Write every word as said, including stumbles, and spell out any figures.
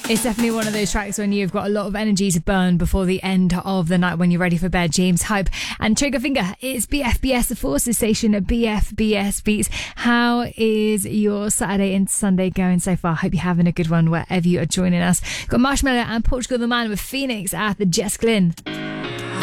It's definitely one of those tracks when you've got a lot of energy to burn before the end of the night when you're ready for bed. James Hype and Triggerfinger. It's B F B S, the Forces station at B F B S Beats. How is your Saturday and Sunday going so far? Hope you're having a good one wherever you are joining us. Got Marshmello and Portugal the Man with Phoenix at the Jess Glynn.